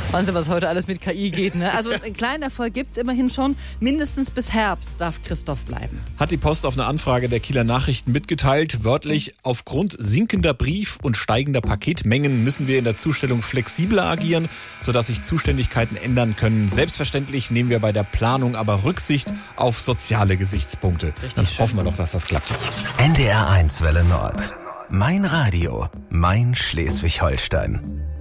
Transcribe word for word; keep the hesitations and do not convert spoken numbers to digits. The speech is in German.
Wahnsinn, was heute alles mit K I geht, ne? Also einen kleinen Erfolg gibt's immerhin schon. Mindestens bis Herbst darf Christoph bleiben. Hat die Post auf eine Anfrage der Kieler Nachrichten mitgeteilt. Wörtlich, aufgrund sinkender Brief- und steigender Paketmengen müssen wir in der Zustellung flexibler agieren, sodass sich Zuständigkeiten ändern können. Selbstverständlich nehmen wir bei der Planung aber Rücksicht auf soziale Gesichtspunkte. Richtig Dann schön. hoffen wir doch, dass das klappt. N D R eins Welle Nord. Mein Radio, mein Schleswig-Holstein.